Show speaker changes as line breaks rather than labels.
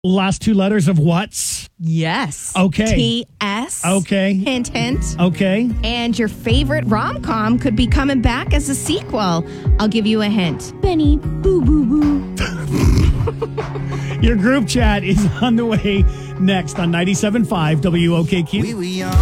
Last two letters of what's?
Yes.
Okay.
T-S.
Okay.
Hint, hint.
Okay.
And your favorite rom-com could be coming back as a sequel. I'll give you a hint. Benny, boo, boo, boo.
Your group chat is on the way next on 97.5 WOKQ.